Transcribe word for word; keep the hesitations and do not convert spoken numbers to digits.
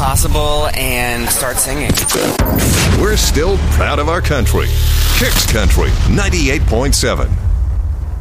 possible and start singing. We're still proud of our country. Kicks Country ninety-eight point seven.